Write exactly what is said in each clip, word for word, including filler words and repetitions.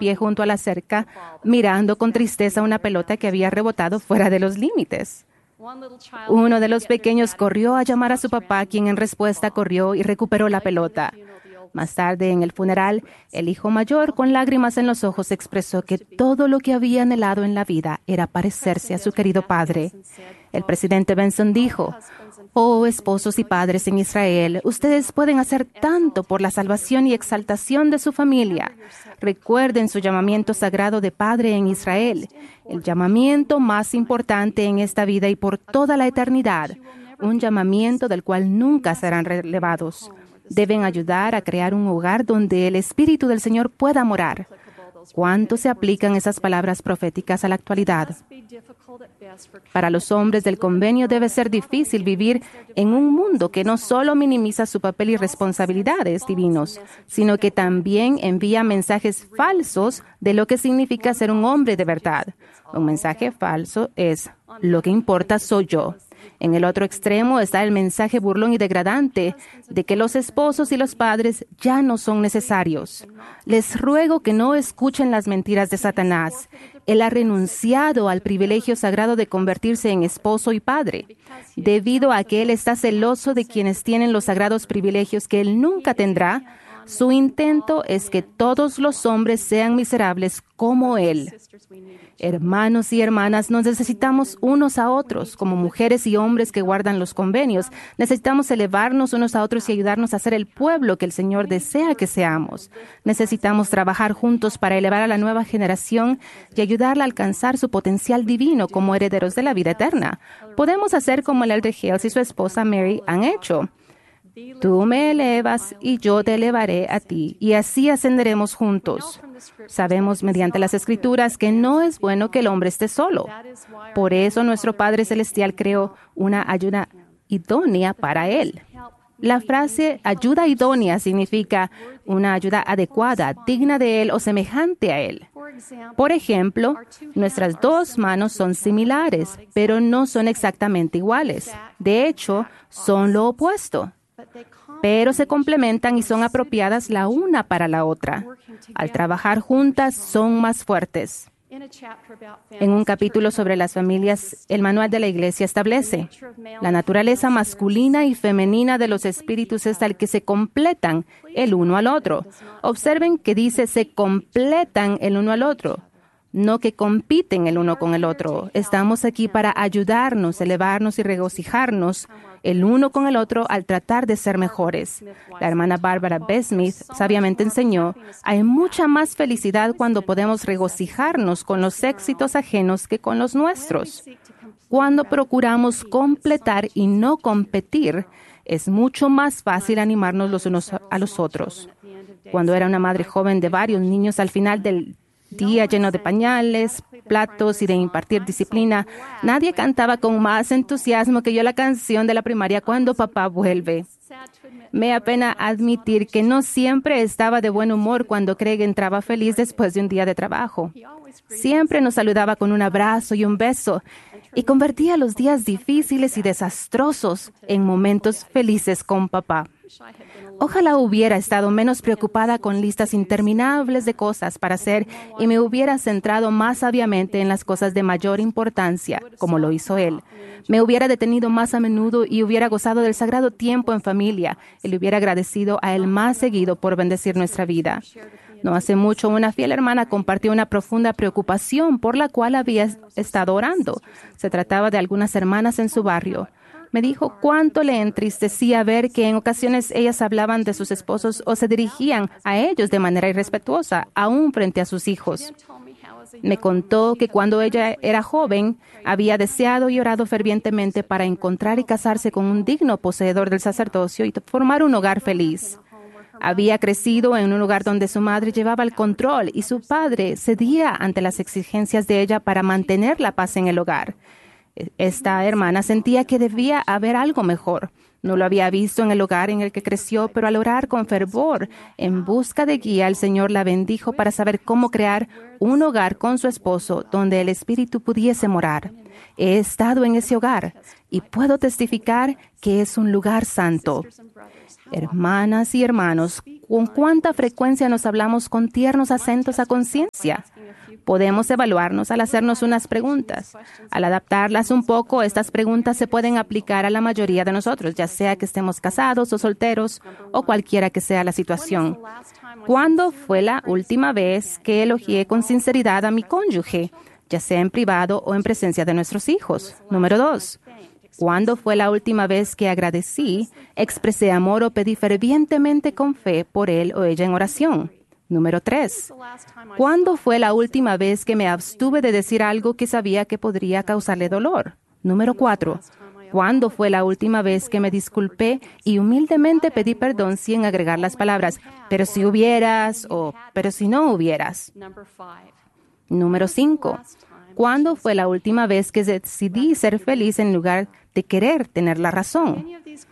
pie junto a la cerca, mirando con tristeza una pelota que había rebotado fuera de los límites. Uno de los pequeños corrió a llamar a su papá, quien en respuesta corrió y recuperó la pelota. Más tarde, en el funeral, el hijo mayor, con lágrimas en los ojos, expresó que todo lo que había anhelado en la vida era parecerse a su querido padre. El presidente Benson dijo: «Oh, esposos y padres en Israel, ustedes pueden hacer tanto por la salvación y exaltación de su familia. Recuerden su llamamiento sagrado de padre en Israel, el llamamiento más importante en esta vida y por toda la eternidad, un llamamiento del cual nunca serán relevados. Deben ayudar a crear un hogar donde el Espíritu del Señor pueda morar». ¿Cuánto se aplican esas palabras proféticas a la actualidad? Para los hombres del convenio debe ser difícil vivir en un mundo que no solo minimiza su papel y responsabilidades divinos, sino que también envía mensajes falsos de lo que significa ser un hombre de verdad. Un mensaje falso es: lo que importa soy yo. En el otro extremo está el mensaje burlón y degradante de que los esposos y los padres ya no son necesarios. Les ruego que no escuchen las mentiras de Satanás. Él ha renunciado al privilegio sagrado de convertirse en esposo y padre, debido a que él está celoso de quienes tienen los sagrados privilegios que él nunca tendrá. Su intento es que todos los hombres sean miserables como él. Hermanos y hermanas, nos necesitamos unos a otros, como mujeres y hombres que guardan los convenios. Necesitamos elevarnos unos a otros y ayudarnos a ser el pueblo que el Señor desea que seamos. Necesitamos trabajar juntos para elevar a la nueva generación y ayudarla a alcanzar su potencial divino como herederos de la vida eterna. Podemos hacer como el elder Hales y su esposa Mary han hecho. Tú me elevas y yo te elevaré a ti, y así ascenderemos juntos. Sabemos mediante las Escrituras que no es bueno que el hombre esté solo. Por eso nuestro Padre Celestial creó una ayuda idónea para él. La frase ayuda idónea significa una ayuda adecuada, digna de él o semejante a él. Por ejemplo, nuestras dos manos son similares, pero no son exactamente iguales. De hecho, son lo opuesto, pero se complementan y son apropiadas la una para la otra. Al trabajar juntas, son más fuertes. En un capítulo sobre las familias, el manual de la Iglesia establece: la naturaleza masculina y femenina de los espíritus es tal que se completan el uno al otro. Observen que dice se completan el uno al otro, no que compiten el uno con el otro. Estamos aquí para ayudarnos, elevarnos y regocijarnos el uno con el otro al tratar de ser mejores. La hermana Barbara B. Smith sabiamente enseñó: hay mucha más felicidad cuando podemos regocijarnos con los éxitos ajenos que con los nuestros. Cuando procuramos completar y no competir, es mucho más fácil animarnos los unos a los otros. Cuando era una madre joven de varios niños, al final del día lleno de pañales, platos y de impartir disciplina, nadie cantaba con más entusiasmo que yo la canción de la primaria Cuando papá vuelve. Me apena admitir que no siempre estaba de buen humor cuando Craig entraba feliz después de un día de trabajo. Siempre nos saludaba con un abrazo y un beso y convertía los días difíciles y desastrosos en momentos felices con papá. Ojalá hubiera estado menos preocupada con listas interminables de cosas para hacer y me hubiera centrado más sabiamente en las cosas de mayor importancia, como lo hizo él. Me hubiera detenido más a menudo y hubiera gozado del sagrado tiempo en familia y le hubiera agradecido a él más seguido por bendecir nuestra vida. No hace mucho, una fiel hermana compartió una profunda preocupación por la cual había estado orando. Se trataba de algunas hermanas en su barrio. Me dijo cuánto le entristecía ver que en ocasiones ellas hablaban de sus esposos o se dirigían a ellos de manera irrespetuosa, aún frente a sus hijos. Me contó que cuando ella era joven, había deseado y orado fervientemente para encontrar y casarse con un digno poseedor del sacerdocio y formar un hogar feliz. Había crecido en un lugar donde su madre llevaba el control y su padre cedía ante las exigencias de ella para mantener la paz en el hogar. Esta hermana sentía que debía haber algo mejor. No lo había visto en el hogar en el que creció, pero al orar con fervor en busca de guía, el Señor la bendijo para saber cómo crear un hogar con su esposo donde el Espíritu pudiese morar. He estado en ese hogar y puedo testificar que es un lugar santo. Hermanas y hermanos, ¿con cuánta frecuencia nos hablamos con tiernos acentos a conciencia? Podemos evaluarnos al hacernos unas preguntas. Al adaptarlas un poco, estas preguntas se pueden aplicar a la mayoría de nosotros, ya sea que estemos casados o solteros o cualquiera que sea la situación. ¿Cuándo fue la última vez que elogié con sinceridad a mi cónyuge, ya sea en privado o en presencia de nuestros hijos? Número dos. ¿Cuándo fue la última vez que agradecí, expresé amor o pedí fervientemente con fe por él o ella en oración? Número tres. ¿Cuándo fue la última vez que me abstuve de decir algo que sabía que podría causarle dolor? Número cuatro. ¿Cuándo fue la última vez que me disculpé y humildemente pedí perdón sin agregar las palabras, pero si hubieras o pero si no hubieras? Número cinco. ¿Cuándo fue la última vez que decidí ser feliz en lugar de querer tener la razón?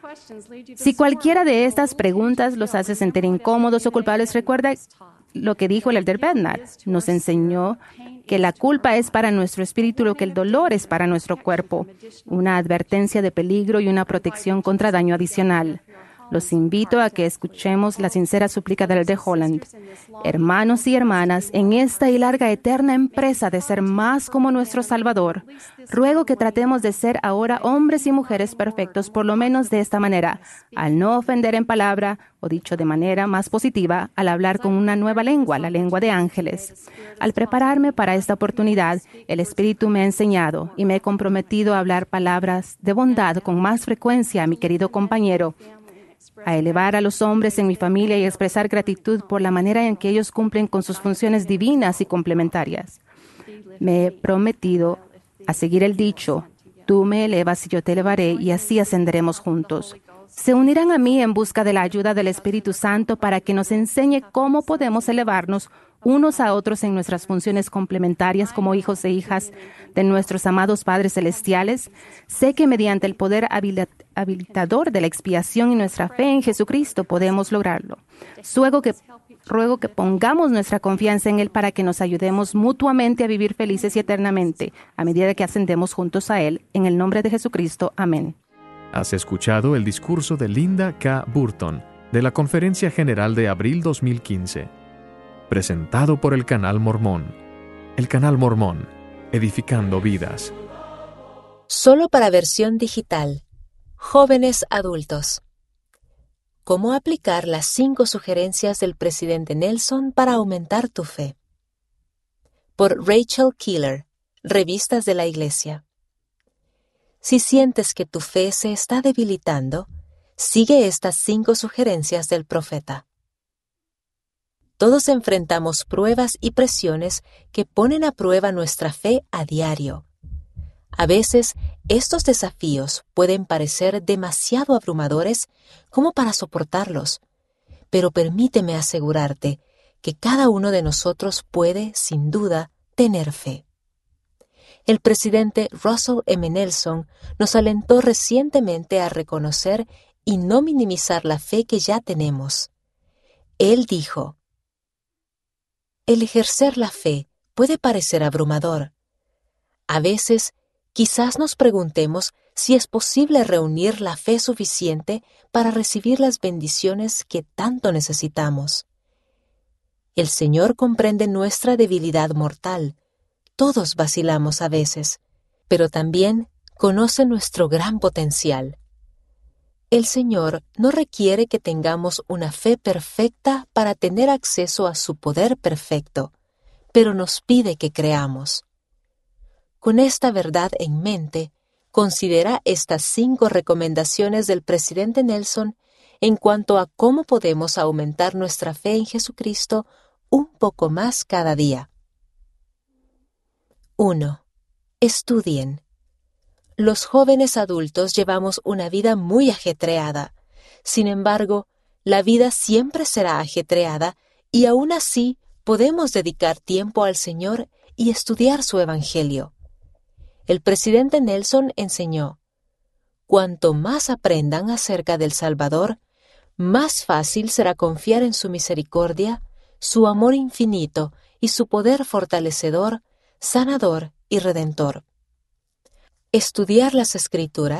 Si cualquiera de estas preguntas los hace sentir incómodos o culpables, recuerda lo que dijo el Elder Bednar. Nos enseñó que la culpa es para nuestro espíritu lo que el dolor es para nuestro cuerpo, una advertencia de peligro y una protección contra daño adicional. Los invito a que escuchemos la sincera súplica del Elder Holland. Hermanos y hermanas, en esta y larga eterna empresa de ser más como nuestro Salvador, ruego que tratemos de ser ahora hombres y mujeres perfectos, por lo menos de esta manera, al no ofender en palabra, o dicho de manera más positiva, al hablar con una nueva lengua, la lengua de ángeles. Al prepararme para esta oportunidad, el Espíritu me ha enseñado y me he comprometido a hablar palabras de bondad con más frecuencia a mi querido compañero, a elevar a los hombres en mi familia y expresar gratitud por la manera en que ellos cumplen con sus funciones divinas y complementarias. Me he prometido a seguir el dicho, tú me elevas y yo te elevaré, y así ascenderemos juntos. Se unirán a mí en busca de la ayuda del Espíritu Santo para que nos enseñe cómo podemos elevarnos unos a otros en nuestras funciones complementarias como hijos e hijas de nuestros amados Padres Celestiales. Sé que mediante el poder habilitador de la expiación y nuestra fe en Jesucristo podemos lograrlo. Ruego que, ruego que pongamos nuestra confianza en Él para que nos ayudemos mutuamente a vivir felices y eternamente a medida que ascendemos juntos a Él. En el nombre de Jesucristo. Amén. Has escuchado el discurso de Linda K. Burton de la Conferencia General de abril dos mil quince, presentado por el Canal Mormón. El Canal Mormón, edificando vidas. Solo para versión digital. Jóvenes adultos. ¿Cómo aplicar las cinco sugerencias del presidente Nelson para aumentar tu fe? Por Rachel Keeler, Revistas de la Iglesia. Si sientes que tu fe se está debilitando, sigue estas cinco sugerencias del profeta. Todos enfrentamos pruebas y presiones que ponen a prueba nuestra fe a diario. A veces, estos desafíos pueden parecer demasiado abrumadores como para soportarlos, pero permíteme asegurarte que cada uno de nosotros puede, sin duda, tener fe. El presidente Russell M. Nelson nos alentó recientemente a reconocer y no minimizar la fe que ya tenemos. Él dijo: el ejercer la fe puede parecer abrumador. A veces, quizás nos preguntemos si es posible reunir la fe suficiente para recibir las bendiciones que tanto necesitamos. El Señor comprende nuestra debilidad mortal. Todos vacilamos a veces, pero también conoce nuestro gran potencial. El Señor no requiere que tengamos una fe perfecta para tener acceso a su poder perfecto, pero nos pide que creamos. Con esta verdad en mente, considera estas cinco recomendaciones del presidente Nelson en cuanto a cómo podemos aumentar nuestra fe en Jesucristo un poco más cada día. uno. Estudien. Los jóvenes adultos llevamos una vida muy ajetreada. Sin embargo, la vida siempre será ajetreada y aún así podemos dedicar tiempo al Señor y estudiar su Evangelio. El presidente Nelson enseñó: cuanto más aprendan acerca del Salvador, más fácil será confiar en su misericordia, su amor infinito y su poder fortalecedor, sanador y redentor. Estudiar las Escrituras,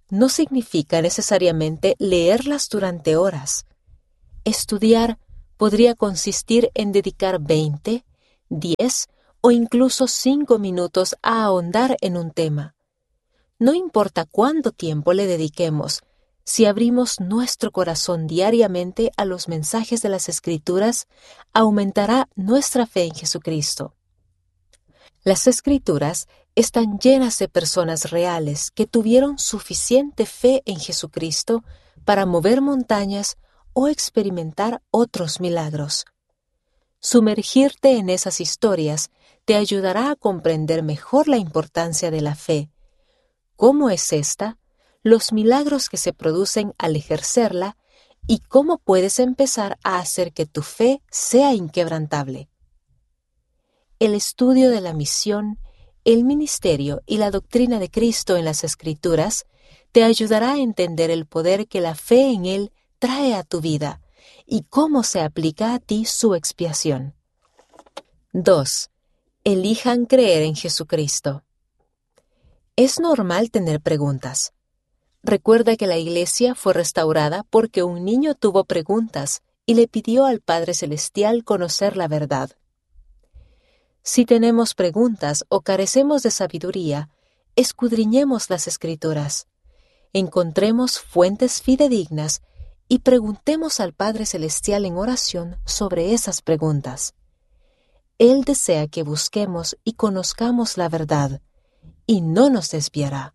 no significa necesariamente leerlas durante horas. Estudiar podría consistir en dedicar veinte, diez o incluso cinco minutos a ahondar en un tema. No importa cuánto tiempo le dediquemos, si abrimos nuestro corazón diariamente a los mensajes de las Escrituras, aumentará nuestra fe en Jesucristo. Las Escrituras están llenas de personas reales que tuvieron suficiente fe en Jesucristo para mover montañas o experimentar otros milagros. Sumergirte en esas historias te ayudará a comprender mejor la importancia de la fe, cómo es esta, los milagros que se producen al ejercerla y cómo puedes empezar a hacer que tu fe sea inquebrantable. El estudio de la misión, el ministerio y la doctrina de Cristo en las Escrituras te ayudará a entender el poder que la fe en Él trae a tu vida y cómo se aplica a ti su expiación. dos. Elijan creer en Jesucristo. Es normal tener preguntas. Recuerda que la iglesia fue restaurada porque un niño tuvo preguntas y le pidió al Padre Celestial conocer la verdad. Si tenemos preguntas o carecemos de sabiduría, escudriñemos las Escrituras, encontremos fuentes fidedignas y preguntemos al Padre Celestial en oración sobre esas preguntas. Él desea que busquemos y conozcamos la verdad, y no nos desviará.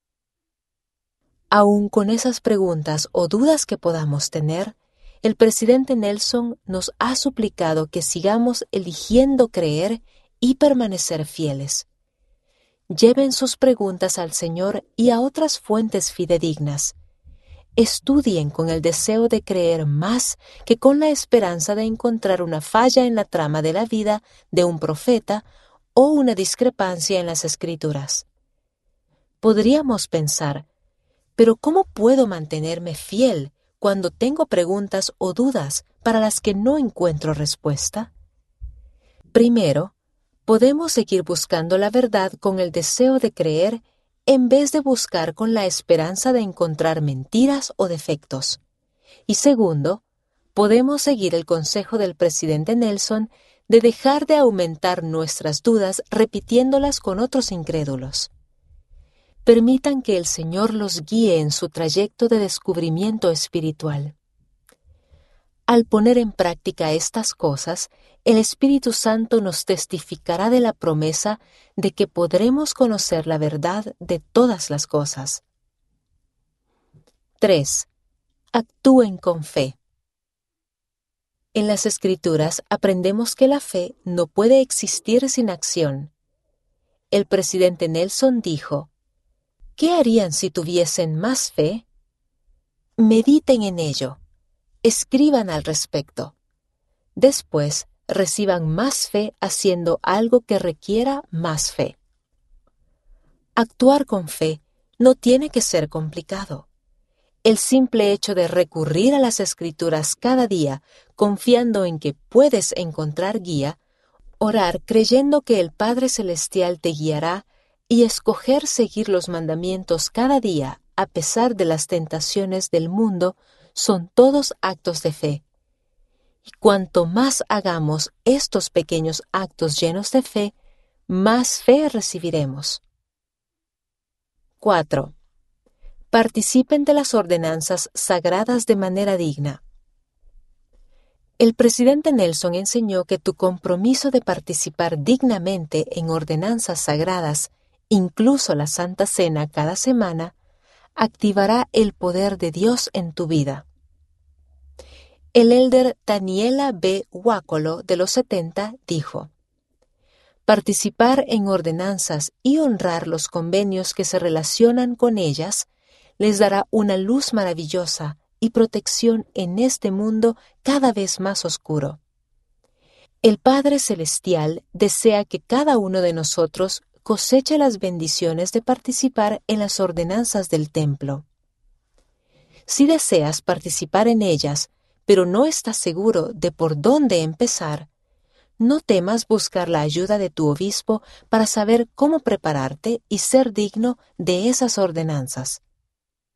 Aún con esas preguntas o dudas que podamos tener, el presidente Nelson nos ha suplicado que sigamos eligiendo creer y permanecer fieles. Lleven sus preguntas al Señor y a otras fuentes fidedignas. Estudien con el deseo de creer más que con la esperanza de encontrar una falla en la trama de la vida de un profeta o una discrepancia en las Escrituras. Podríamos pensar, ¿pero cómo puedo mantenerme fiel cuando tengo preguntas o dudas para las que no encuentro respuesta? Primero, podemos seguir buscando la verdad con el deseo de creer en vez de buscar con la esperanza de encontrar mentiras o defectos. Y segundo, podemos seguir el consejo del presidente Nelson de dejar de aumentar nuestras dudas repitiéndolas con otros incrédulos. Permitan que el Señor los guíe en su trayecto de descubrimiento espiritual. Al poner en práctica estas cosas, el Espíritu Santo nos testificará de la promesa de que podremos conocer la verdad de todas las cosas. tres. Actúen con fe. En las Escrituras aprendemos que la fe no puede existir sin acción. El presidente Nelson dijo, ¿qué harían si tuviesen más fe? Mediten en ello. Escriban al respecto. Después, reciban más fe haciendo algo que requiera más fe. Actuar con fe no tiene que ser complicado. El simple hecho de recurrir a las Escrituras cada día, confiando en que puedes encontrar guía, orar creyendo que el Padre Celestial te guiará y escoger seguir los mandamientos cada día a pesar de las tentaciones del mundo, son todos actos de fe. Y cuanto más hagamos estos pequeños actos llenos de fe, más fe recibiremos. cuatro. Participen de las ordenanzas sagradas de manera digna. El presidente Nelson enseñó que tu compromiso de participar dignamente en ordenanzas sagradas, incluso la Santa Cena cada semana, activará el poder de Dios en tu vida. El elder Daniela B. Huácolo de los setenta dijo, participar en ordenanzas y honrar los convenios que se relacionan con ellas les dará una luz maravillosa y protección en este mundo cada vez más oscuro. El Padre Celestial desea que cada uno de nosotros coseche las bendiciones de participar en las ordenanzas del templo. Si deseas participar en ellas, pero no estás seguro de por dónde empezar, no temas buscar la ayuda de tu obispo para saber cómo prepararte y ser digno de esas ordenanzas.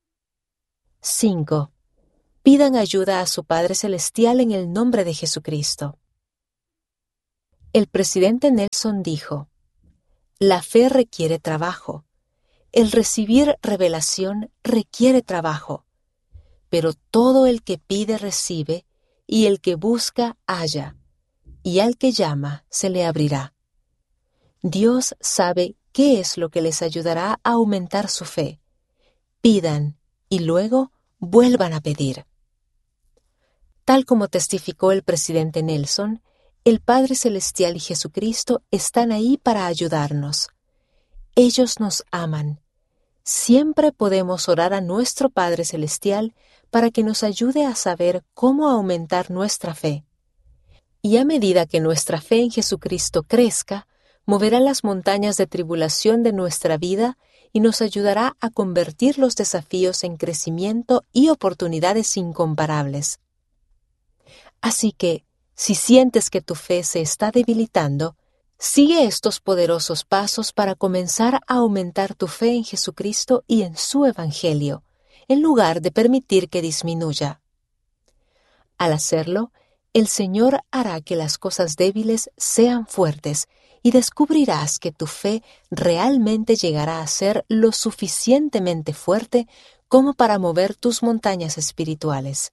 cinco. Pidan ayuda a su Padre Celestial en el nombre de Jesucristo. El presidente Nelson dijo: la fe requiere trabajo. El recibir revelación requiere trabajo. Pero todo el que pide recibe, y el que busca halla, y al que llama se le abrirá. Dios sabe qué es lo que les ayudará a aumentar su fe. Pidan y luego vuelvan a pedir. Tal como testificó el presidente Nelson, el Padre Celestial y Jesucristo están ahí para ayudarnos. Ellos nos aman. Siempre podemos orar a nuestro Padre Celestial para que nos ayude a saber cómo aumentar nuestra fe. Y a medida que nuestra fe en Jesucristo crezca, moverá las montañas de tribulación de nuestra vida y nos ayudará a convertir los desafíos en crecimiento y oportunidades incomparables. Así que, si sientes que tu fe se está debilitando, sigue estos poderosos pasos para comenzar a aumentar tu fe en Jesucristo y en su Evangelio, en lugar de permitir que disminuya. Al hacerlo, el Señor hará que las cosas débiles sean fuertes y descubrirás que tu fe realmente llegará a ser lo suficientemente fuerte como para mover tus montañas espirituales.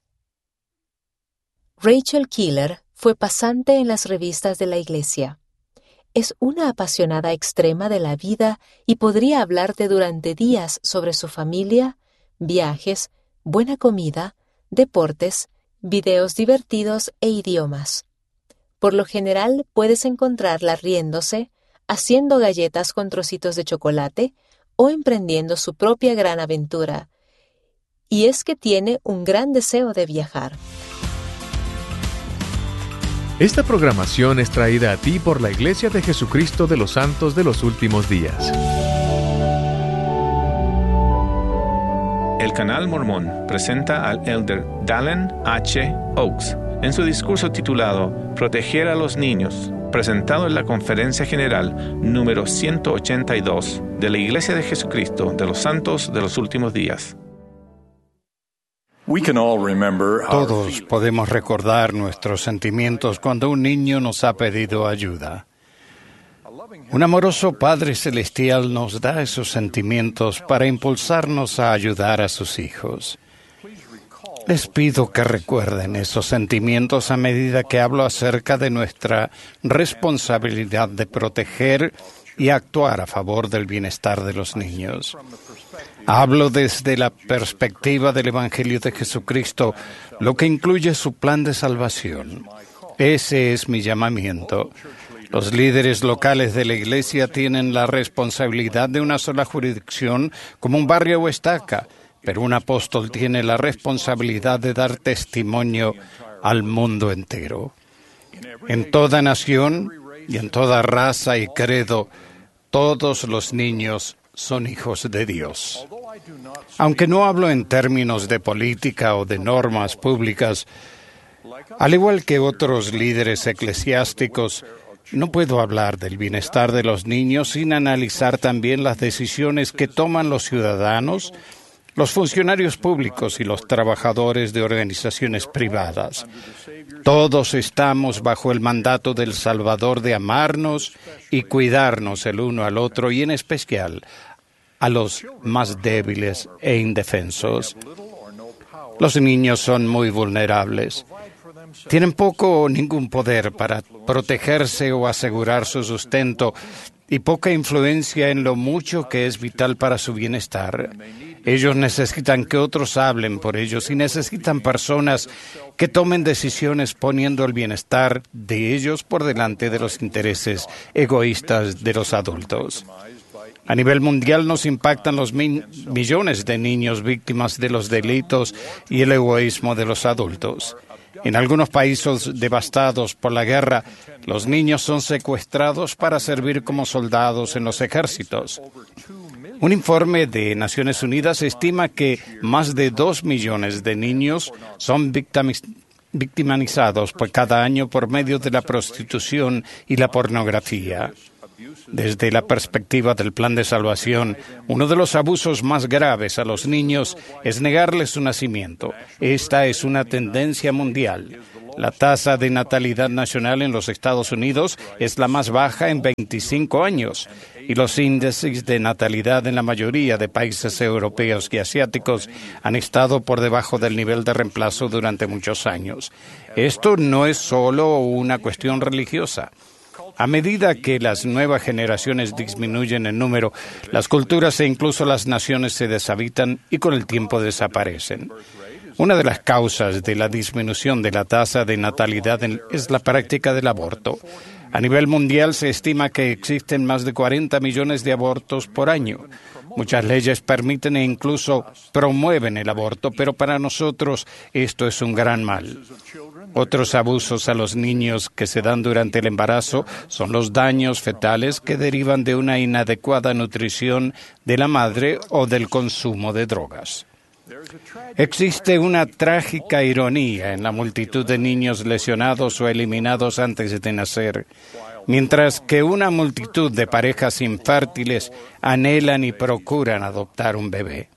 Rachel Keeler fue pasante en las revistas de la Iglesia. Es una apasionada extrema de la vida y podría hablarte durante días sobre su familia, viajes, buena comida, deportes, videos divertidos e idiomas. Por lo general puedes encontrarla riéndose, haciendo galletas con trocitos de chocolate o emprendiendo su propia gran aventura. Y es que tiene un gran deseo de viajar. Esta programación es traída a ti por la Iglesia de Jesucristo de los Santos de los Últimos Días. El Canal Mormón presenta al elder Dallin H. Oaks en su discurso titulado Proteger a los Niños, presentado en la Conferencia General número ciento ochenta y dos de la Iglesia de Jesucristo de los Santos de los Últimos Días. Todos podemos recordar nuestros sentimientos cuando un niño nos ha pedido ayuda. Un amoroso Padre Celestial nos da esos sentimientos para impulsarnos a ayudar a sus hijos. Les pido que recuerden esos sentimientos a medida que hablo acerca de nuestra responsabilidad de proteger y actuar a favor del bienestar de los niños. Hablo desde la perspectiva del Evangelio de Jesucristo, lo que incluye su plan de salvación. Ese es mi llamamiento. Los líderes locales de la Iglesia tienen la responsabilidad de una sola jurisdicción, como un barrio o estaca, pero un apóstol tiene la responsabilidad de dar testimonio al mundo entero. En toda nación y en toda raza y credo, todos los niños son hijos de Dios. Aunque no hablo en términos de política o de normas públicas, al igual que otros líderes eclesiásticos, no puedo hablar del bienestar de los niños sin analizar también las decisiones que toman los ciudadanos, los funcionarios públicos y los trabajadores de organizaciones privadas. Todos estamos bajo el mandato del Salvador de amarnos y cuidarnos el uno al otro y en especial a los más débiles e indefensos. Los niños son muy vulnerables. Tienen poco o ningún poder para protegerse o asegurar su sustento y poca influencia en lo mucho que es vital para su bienestar. Ellos necesitan que otros hablen por ellos y necesitan personas que tomen decisiones poniendo el bienestar de ellos por delante de los intereses egoístas de los adultos. A nivel mundial nos impactan los mi- millones de niños víctimas de los delitos y el egoísmo de los adultos. En algunos países devastados por la guerra, los niños son secuestrados para servir como soldados en los ejércitos. Un informe de Naciones Unidas estima que más de dos millones de niños son victimizados victimizados por cada año por medio de la prostitución y la pornografía. Desde la perspectiva del Plan de Salvación, uno de los abusos más graves a los niños es negarles su nacimiento. Esta es una tendencia mundial. La tasa de natalidad nacional en los Estados Unidos es la más baja en veinticinco años y los índices de natalidad en la mayoría de países europeos y asiáticos han estado por debajo del nivel de reemplazo durante muchos años. Esto no es solo una cuestión religiosa. A medida que las nuevas generaciones disminuyen en número, las culturas e incluso las naciones se deshabitan y con el tiempo desaparecen. Una de las causas de la disminución de la tasa de natalidad es la práctica del aborto. A nivel mundial se estima que existen más de cuarenta millones de abortos por año. Muchas leyes permiten e incluso promueven el aborto, pero para nosotros esto es un gran mal. Otros abusos a los niños que se dan durante el embarazo son los daños fetales que derivan de una inadecuada nutrición de la madre o del consumo de drogas. Existe una trágica ironía en la multitud de niños lesionados o eliminados antes de nacer, mientras que una multitud de parejas infértiles anhelan y procuran adoptar un bebé.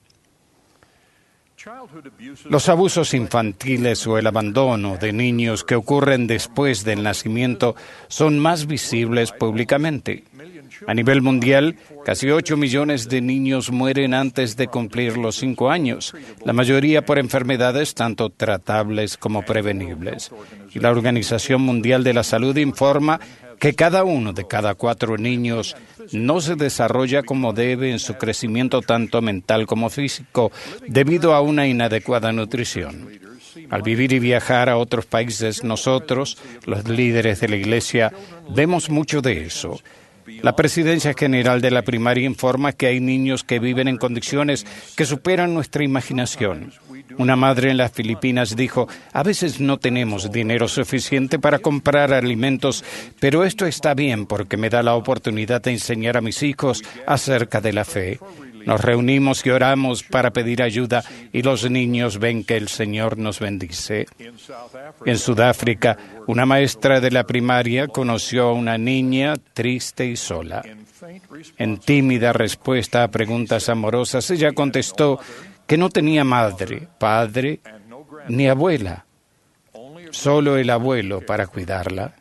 Los abusos infantiles o el abandono de niños que ocurren después del nacimiento son más visibles públicamente. A nivel mundial, casi ocho millones de niños mueren antes de cumplir los cinco años, la mayoría por enfermedades tanto tratables como prevenibles. Y la Organización Mundial de la Salud informa que cada uno de cada cuatro niños no se desarrolla como debe en su crecimiento tanto mental como físico debido a una inadecuada nutrición. Al vivir y viajar a otros países, nosotros, los líderes de la Iglesia, vemos mucho de eso. La Presidencia General de la Primaria informa que hay niños que viven en condiciones que superan nuestra imaginación. Una madre en las Filipinas dijo, a veces no tenemos dinero suficiente para comprar alimentos, pero esto está bien porque me da la oportunidad de enseñar a mis hijos acerca de la fe. Nos reunimos y oramos para pedir ayuda y los niños ven que el Señor nos bendice. En Sudáfrica, una maestra de la primaria conoció a una niña triste y sola. En tímida respuesta a preguntas amorosas, ella contestó que no tenía madre, padre ni abuela, solo el abuelo para cuidarla.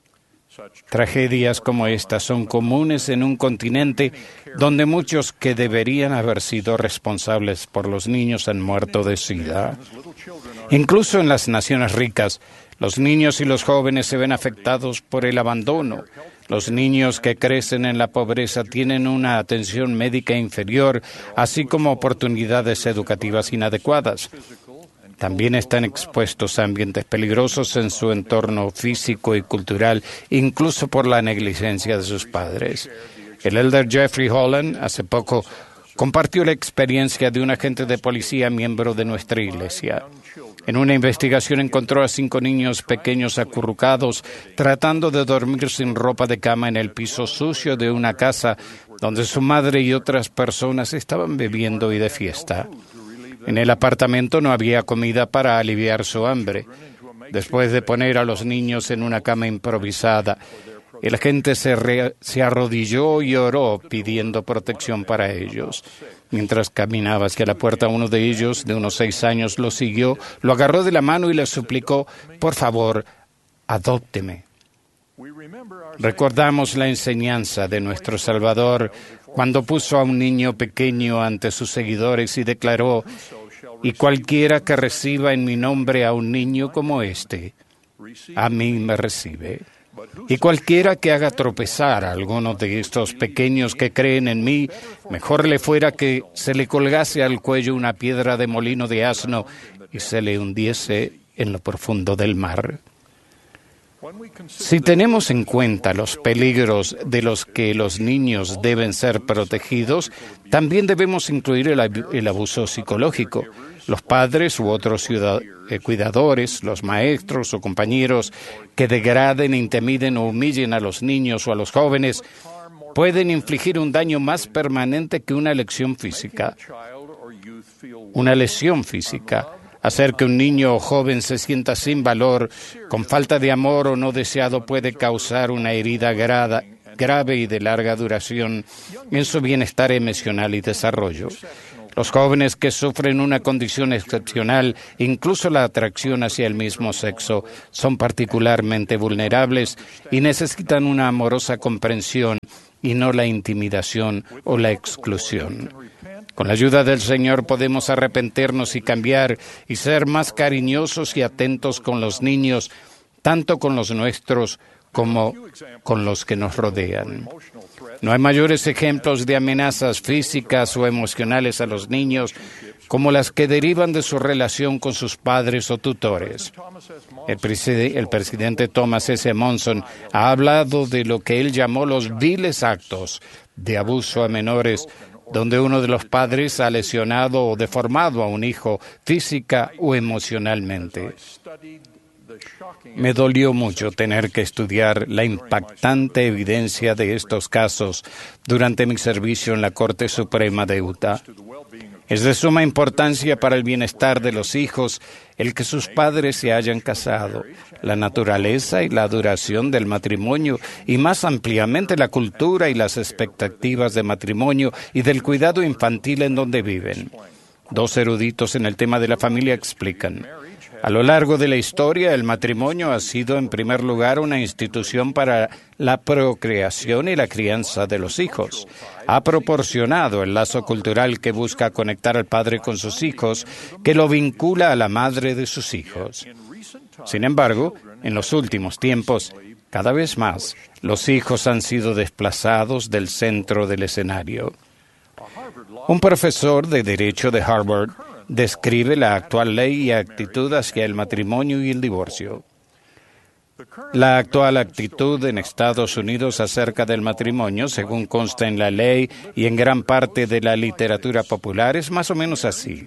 Tragedias como estas son comunes en un continente donde muchos que deberían haber sido responsables por los niños han muerto de sida. Incluso en las naciones ricas, los niños y los jóvenes se ven afectados por el abandono. Los niños que crecen en la pobreza tienen una atención médica inferior, así como oportunidades educativas inadecuadas. También están expuestos a ambientes peligrosos en su entorno físico y cultural, incluso por la negligencia de sus padres. El elder Jeffrey Holland hace poco compartió la experiencia de un agente de policía miembro de nuestra iglesia. En una investigación encontró a cinco niños pequeños acurrucados, tratando de dormir sin ropa de cama en el piso sucio de una casa donde su madre y otras personas estaban bebiendo y de fiesta. En el apartamento no había comida para aliviar su hambre. Después de poner a los niños en una cama improvisada, el agente se, re- se arrodilló y oró pidiendo protección para ellos. Mientras caminaba hacia la puerta, uno de ellos, de unos seis años, lo siguió, lo agarró de la mano y le suplicó, por favor, adópteme. Recordamos la enseñanza de nuestro Salvador cuando puso a un niño pequeño ante sus seguidores y declaró, y cualquiera que reciba en mi nombre a un niño como este, a mí me recibe. Y cualquiera que haga tropezar a alguno de estos pequeños que creen en mí, mejor le fuera que se le colgase al cuello una piedra de molino de asno y se le hundiese en lo profundo del mar. Si tenemos en cuenta los peligros de los que los niños deben ser protegidos, también debemos incluir el, el abuso psicológico. Los padres u otros ciudad- eh, cuidadores, los maestros o compañeros que degraden, intimiden o humillen a los niños o a los jóvenes pueden infligir un daño más permanente que una lesión física. Una lesión física. Hacer que un niño o joven se sienta sin valor, con falta de amor o no deseado, puede causar una herida grada, grave y de larga duración en su bienestar emocional y desarrollo. Los jóvenes que sufren una condición excepcional, incluso la atracción hacia el mismo sexo, son particularmente vulnerables y necesitan una amorosa comprensión y no la intimidación o la exclusión. Con la ayuda del Señor podemos arrepentirnos y cambiar y ser más cariñosos y atentos con los niños, tanto con los nuestros como con los que nos rodean. No hay mayores ejemplos de amenazas físicas o emocionales a los niños como las que derivan de su relación con sus padres o tutores. El, preside- el presidente Thomas S. Monson ha hablado de lo que él llamó los viles actos de abuso a menores, donde uno de los padres ha lesionado o deformado a un hijo física o emocionalmente. Me dolió mucho tener que estudiar la impactante evidencia de estos casos durante mi servicio en la Corte Suprema de Utah. Es de suma importancia para el bienestar de los hijos el que sus padres se hayan casado, la naturaleza y la duración del matrimonio y más ampliamente la cultura y las expectativas de matrimonio y del cuidado infantil en donde viven. Dos eruditos en el tema de la familia explican: a lo largo de la historia, el matrimonio ha sido en primer lugar una institución para la procreación y la crianza de los hijos. Ha proporcionado el lazo cultural que busca conectar al padre con sus hijos, que lo vincula a la madre de sus hijos. Sin embargo, en los últimos tiempos, cada vez más, los hijos han sido desplazados del centro del escenario. Un profesor de Derecho de Harvard describe la actual ley y actitud hacia el matrimonio y el divorcio. La actual actitud en Estados Unidos acerca del matrimonio, según consta en la ley y en gran parte de la literatura popular, es más o menos así.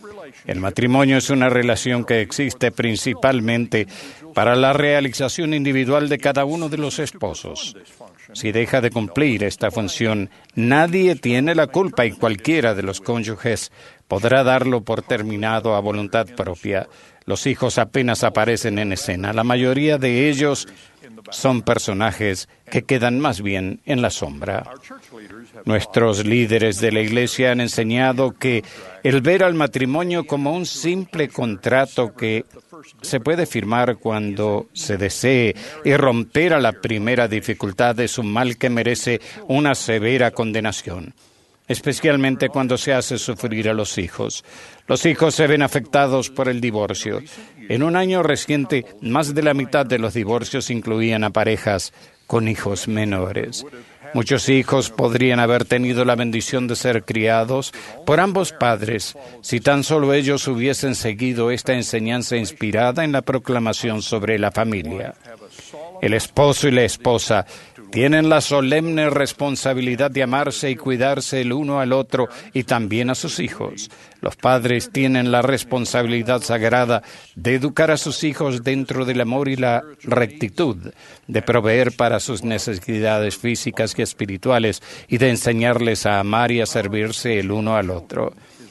El matrimonio es una relación que existe principalmente para la realización individual de cada uno de los esposos. Si deja de cumplir esta función, nadie tiene la culpa y cualquiera de los cónyuges podrá darlo por terminado a voluntad propia. Los hijos apenas aparecen en escena. La mayoría de ellos son personajes que quedan más bien en la sombra. Nuestros líderes de la Iglesia han enseñado que el ver al matrimonio como un simple contrato que se puede firmar cuando se desee y romper a la primera dificultad es un mal que merece una severa condenación, especialmente cuando se hace sufrir a los hijos. Los hijos se ven afectados por el divorcio. En un año reciente, más de la mitad de los divorcios incluían a parejas con hijos menores. Muchos hijos podrían haber tenido la bendición de ser criados por ambos padres si tan solo ellos hubiesen seguido esta enseñanza inspirada en la proclamación sobre la familia. El esposo y la esposa tienen la solemne responsabilidad de amarse y cuidarse el uno al otro y también a sus hijos. Los padres tienen la responsabilidad sagrada de educar a sus hijos dentro del amor y la rectitud, de proveer para sus necesidades físicas y espirituales y de enseñarles a amar y a servirse el uno al otro.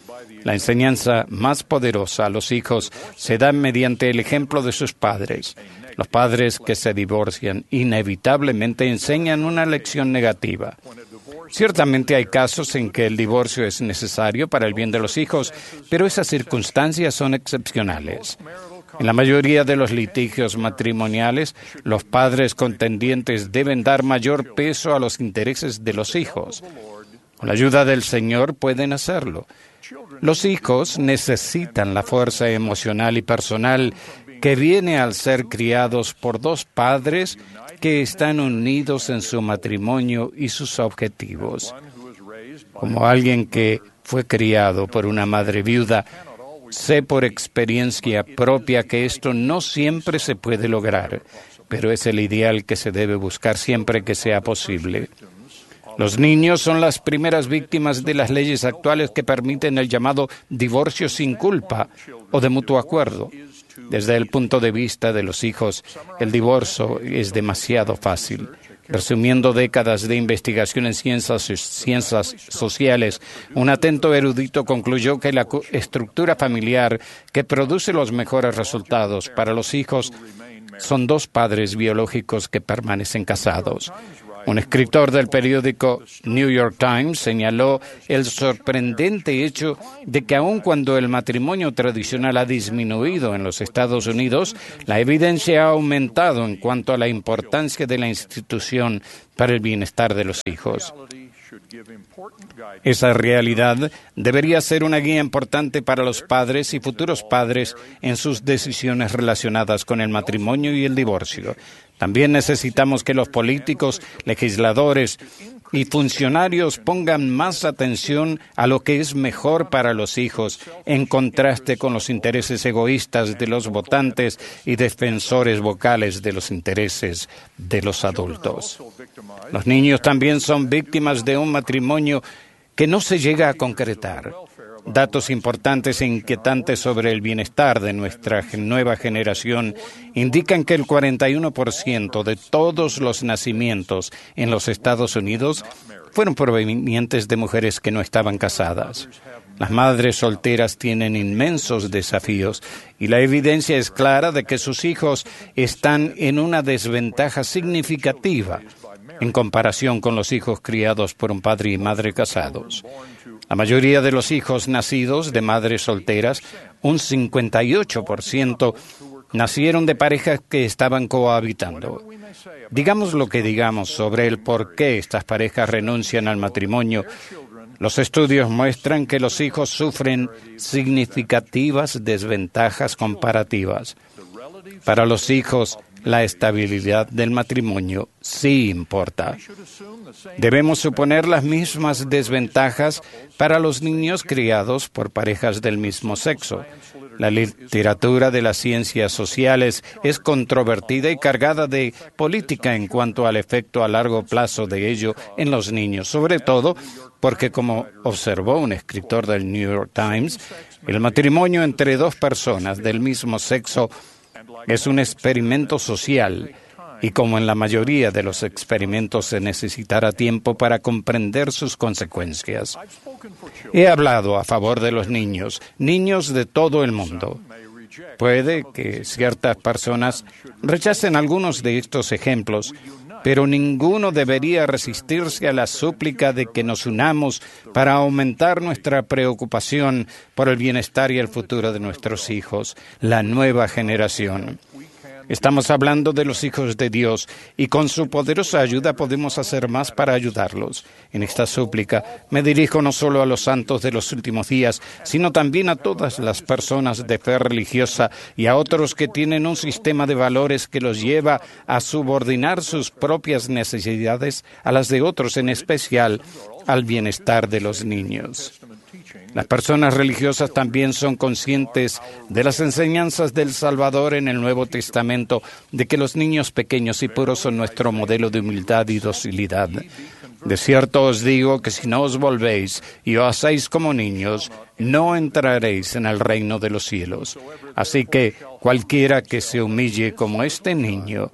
La enseñanza más poderosa a los hijos se da mediante el ejemplo de sus padres. Los padres que se divorcian inevitablemente enseñan una lección negativa. Ciertamente hay casos en que el divorcio es necesario para el bien de los hijos, pero esas circunstancias son excepcionales. En la mayoría de los litigios matrimoniales, los padres contendientes deben dar mayor peso a los intereses de los hijos. Con la ayuda del Señor pueden hacerlo. Los hijos necesitan la fuerza emocional y personal que viene al ser criados por dos padres que están unidos en su matrimonio y sus objetivos. Como alguien que fue criado por una madre viuda, sé por experiencia propia que esto no siempre se puede lograr, pero es el ideal que se debe buscar siempre que sea posible. Los niños son las primeras víctimas de las leyes actuales que permiten el llamado divorcio sin culpa o de mutuo acuerdo. Desde el punto de vista de los hijos, el divorcio es demasiado fácil. Resumiendo décadas de investigación en ciencias, ciencias sociales, un atento erudito concluyó que la estructura familiar que produce los mejores resultados para los hijos son dos padres biológicos que permanecen casados. Un escritor del periódico New York Times señaló el sorprendente hecho de que aun cuando el matrimonio tradicional ha disminuido en los Estados Unidos, la evidencia ha aumentado en cuanto a la importancia de la institución para el bienestar de los hijos. Esa realidad debería ser una guía importante para los padres y futuros padres en sus decisiones relacionadas con el matrimonio y el divorcio. También necesitamos que los políticos, legisladores y funcionarios pongan más atención a lo que es mejor para los hijos, en contraste con los intereses egoístas de los votantes y defensores vocales de los intereses de los adultos. Los niños también son víctimas de un matrimonio que no se llega a concretar. Datos importantes e inquietantes sobre el bienestar de nuestra nueva generación indican que el cuarenta y uno por ciento de todos los nacimientos en los Estados Unidos fueron provenientes de mujeres que no estaban casadas. Las madres solteras tienen inmensos desafíos y la evidencia es clara de que sus hijos están en una desventaja significativa en comparación con los hijos criados por un padre y madre casados. La mayoría de los hijos nacidos de madres solteras, un cincuenta y ocho por ciento, nacieron de parejas que estaban cohabitando. Digamos lo que digamos sobre el por qué estas parejas renuncian al matrimonio, los estudios muestran que los hijos sufren significativas desventajas comparativas. Para los hijos, la estabilidad del matrimonio sí importa. Debemos suponer las mismas desventajas para los niños criados por parejas del mismo sexo. La literatura de las ciencias sociales es controvertida y cargada de política en cuanto al efecto a largo plazo de ello en los niños, sobre todo porque, como observó un escritor del New York Times, el matrimonio entre dos personas del mismo sexo es un experimento social y, como en la mayoría de los experimentos, se necesitará tiempo para comprender sus consecuencias. He hablado a favor de los niños, niños de todo el mundo. Puede que ciertas personas rechacen algunos de estos ejemplos, pero ninguno debería resistirse a la súplica de que nos unamos para aumentar nuestra preocupación por el bienestar y el futuro de nuestros hijos, la nueva generación. Estamos hablando de los hijos de Dios y con su poderosa ayuda podemos hacer más para ayudarlos. En esta súplica me dirijo no solo a los santos de los últimos días, sino también a todas las personas de fe religiosa y a otros que tienen un sistema de valores que los lleva a subordinar sus propias necesidades a las de otros, en especial al bienestar de los niños. Las personas religiosas también son conscientes de las enseñanzas del Salvador en el Nuevo Testamento, de que los niños pequeños y puros son nuestro modelo de humildad y docilidad. De cierto os digo que si no os volvéis y os hacéis como niños, no entraréis en el reino de los cielos. Así que cualquiera que se humille como este niño,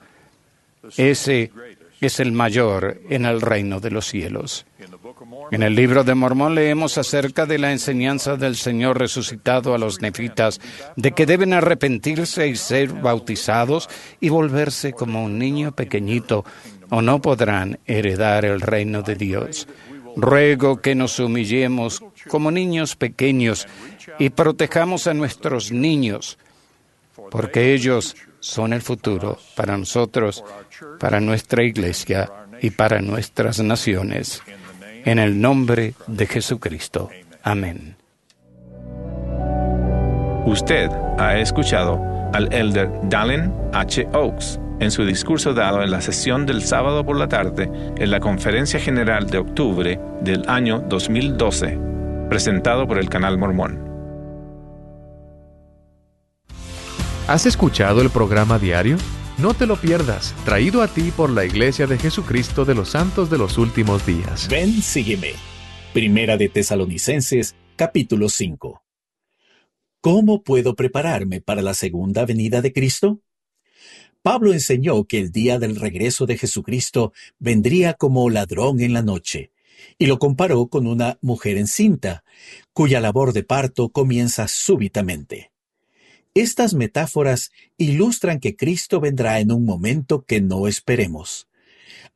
ese es el mayor en el reino de los cielos. En el libro de Mormón leemos acerca de la enseñanza del Señor resucitado a los nefitas, de que deben arrepentirse y ser bautizados y volverse como un niño pequeñito, o no podrán heredar el reino de Dios. Ruego que nos humillemos como niños pequeños y protejamos a nuestros niños, porque ellos son el futuro para nosotros, para nuestra iglesia y para nuestras naciones. En el nombre de Jesucristo. Amén. Usted ha escuchado al elder Dallin H. Oaks en su discurso dado en la sesión del sábado por la tarde en la Conferencia General de octubre del año dos mil doce, presentado por el Canal Mormón. ¿Has escuchado el programa diario? No te lo pierdas, traído a ti por la Iglesia de Jesucristo de los Santos de los Últimos Días. Ven, sígueme. Primera de Tesalonicenses, capítulo cinco. ¿Cómo puedo prepararme para la segunda venida de Cristo? Pablo enseñó que el día del regreso de Jesucristo vendría como ladrón en la noche, y lo comparó con una mujer encinta, cuya labor de parto comienza súbitamente. Estas metáforas ilustran que Cristo vendrá en un momento que no esperemos.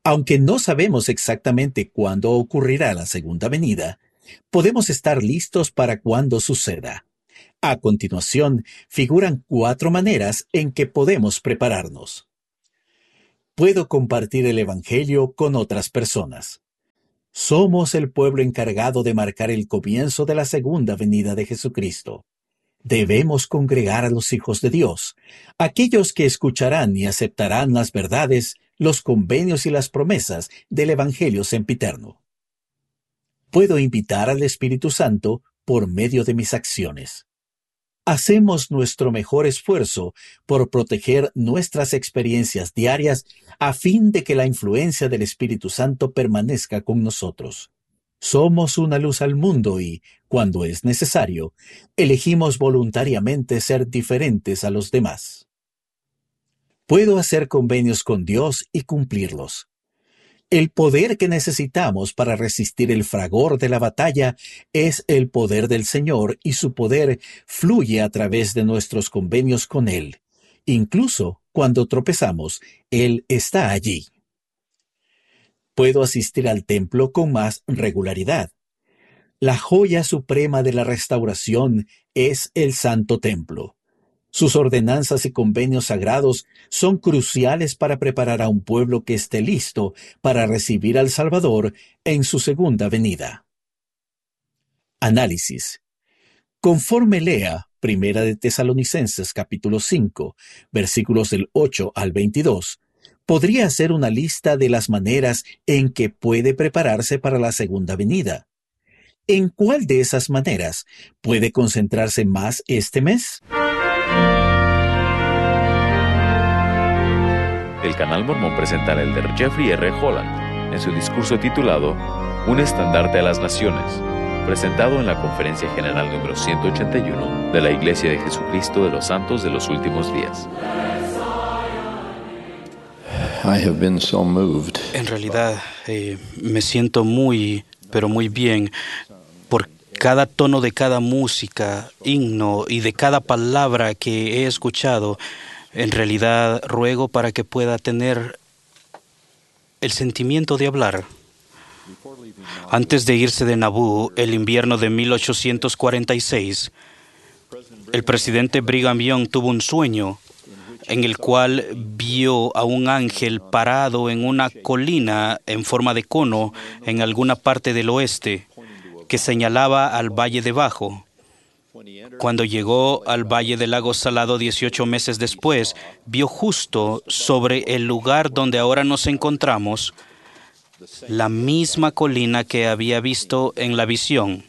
Aunque no sabemos exactamente cuándo ocurrirá la segunda venida, podemos estar listos para cuando suceda. A continuación, figuran cuatro maneras en que podemos prepararnos. Puedo compartir el Evangelio con otras personas. Somos el pueblo encargado de marcar el comienzo de la segunda venida de Jesucristo. Debemos congregar a los hijos de Dios, aquellos que escucharán y aceptarán las verdades, los convenios y las promesas del Evangelio sempiterno. Puedo invitar al Espíritu Santo por medio de mis acciones. Hacemos nuestro mejor esfuerzo por proteger nuestras experiencias diarias a fin de que la influencia del Espíritu Santo permanezca con nosotros. Somos una luz al mundo y, cuando es necesario, elegimos voluntariamente ser diferentes a los demás. Puedo hacer convenios con Dios y cumplirlos. El poder que necesitamos para resistir el fragor de la batalla es el poder del Señor y su poder fluye a través de nuestros convenios con Él. Incluso cuando tropezamos, Él está allí. Puedo asistir al templo con más regularidad. La joya suprema de la restauración es el Santo Templo. Sus ordenanzas y convenios sagrados son cruciales para preparar a un pueblo que esté listo para recibir al Salvador en su segunda venida. Análisis. Conforme lea Primera de Tesalonicenses capítulo cinco, versículos del ocho al veintidós, podría hacer una lista de las maneras en que puede prepararse para la segunda venida. ¿En cuál de esas maneras puede concentrarse más este mes? El Canal Mormón presenta al elder Jeffrey R. Holland en su discurso titulado Un estandarte a las naciones, presentado en la Conferencia General número ciento ochenta y uno de la Iglesia de Jesucristo de los Santos de los Últimos Días. I have been so moved. En realidad, eh, me siento muy, pero muy bien por cada tono de cada música, himno y de cada palabra que he escuchado. En realidad, ruego para que pueda tener el sentimiento de hablar. Antes de irse de Naboo, el invierno de mil ochocientos cuarenta y seis, el presidente Brigham Young tuvo un sueño en el cual vio a un ángel parado en una colina en forma de cono en alguna parte del oeste que señalaba al valle debajo. Cuando llegó al Valle del Lago Salado dieciocho meses después, vio justo sobre el lugar donde ahora nos encontramos la misma colina que había visto en la visión.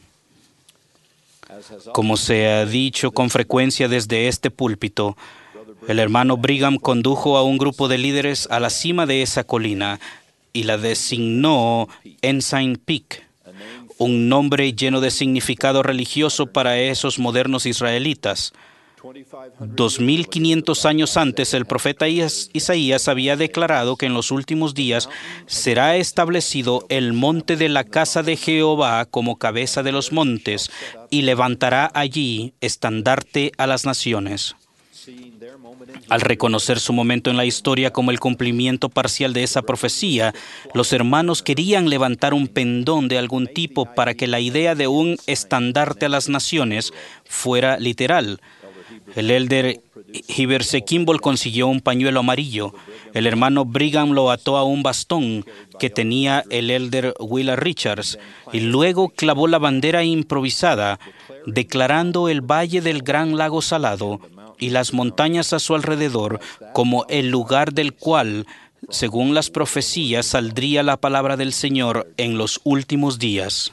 Como se ha dicho con frecuencia desde este púlpito, el hermano Brigham condujo a un grupo de líderes a la cima de esa colina y la designó Ensign Peak, un nombre lleno de significado religioso para esos modernos israelitas. Dos mil quinientos años antes, el profeta Isaías había declarado que en los últimos días será establecido el monte de la casa de Jehová como cabeza de los montes, y levantará allí estandarte a las naciones. Al reconocer su momento en la historia como el cumplimiento parcial de esa profecía, los hermanos querían levantar un pendón de algún tipo para que la idea de un estandarte a las naciones fuera literal. El elder Heber C. Kimball consiguió un pañuelo amarillo. El hermano Brigham lo ató a un bastón que tenía el elder Willa Richards y luego clavó la bandera improvisada, declarando el valle del Gran Lago Salado y las montañas a su alrededor como el lugar del cual, según las profecías, saldría la palabra del Señor en los últimos días.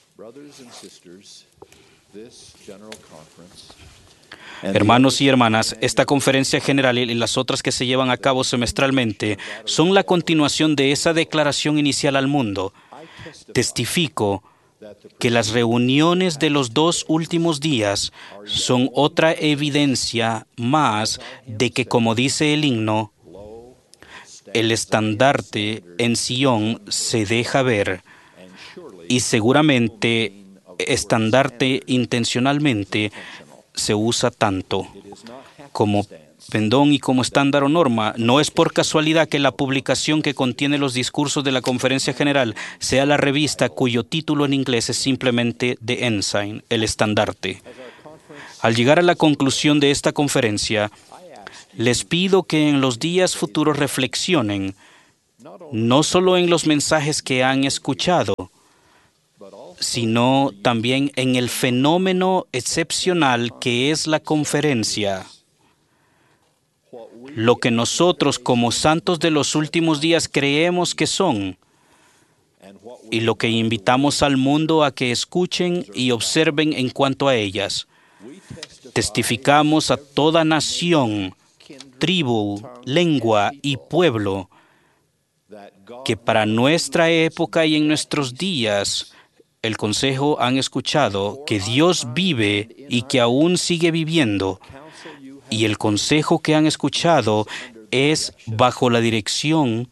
Hermanos y hermanas, esta conferencia general y las otras que se llevan a cabo semestralmente son la continuación de esa declaración inicial al mundo. Testifico que las reuniones de los dos últimos días son otra evidencia más de que, como dice el himno, el estandarte en Sion se deja ver, y seguramente estandarte intencionalmente se usa tanto como pendón y como estándar o norma. No es por casualidad que la publicación que contiene los discursos de la Conferencia General sea la revista cuyo título en inglés es simplemente The Ensign, el estandarte. Al llegar a la conclusión de esta conferencia, les pido que en los días futuros reflexionen no solo en los mensajes que han escuchado, sino también en el fenómeno excepcional que es la conferencia. Lo que nosotros como santos de los últimos días creemos que son, y lo que invitamos al mundo a que escuchen y observen en cuanto a ellas. Testificamos a toda nación, tribu, lengua y pueblo que para nuestra época y en nuestros días el consejo han escuchado que Dios vive y que aún sigue viviendo, y el consejo que han escuchado es bajo la dirección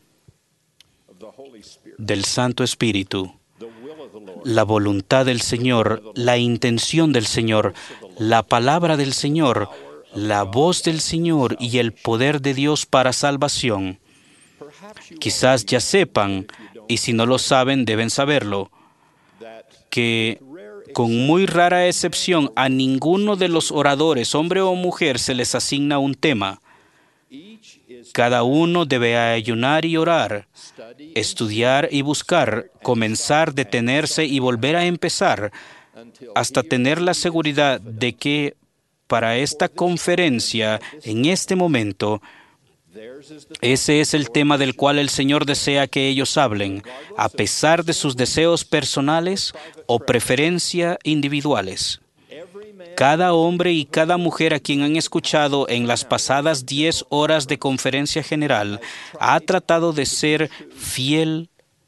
del Santo Espíritu, la voluntad del Señor, la intención del Señor, la palabra del Señor, la voz del Señor y el poder de Dios para salvación. Quizás ya sepan, y si no lo saben, deben saberlo, que con muy rara excepción a ninguno de los oradores, hombre o mujer, se les asigna un tema. Cada uno debe ayunar y orar, estudiar y buscar, comenzar, detenerse y volver a empezar, hasta tener la seguridad de que para esta conferencia, en este momento, ese es el tema del cual el Señor desea que ellos hablen, a pesar de sus deseos personales o preferencias individuales. Cada hombre y cada mujer a quien han escuchado en las pasadas diez horas de conferencia general ha tratado de ser fiel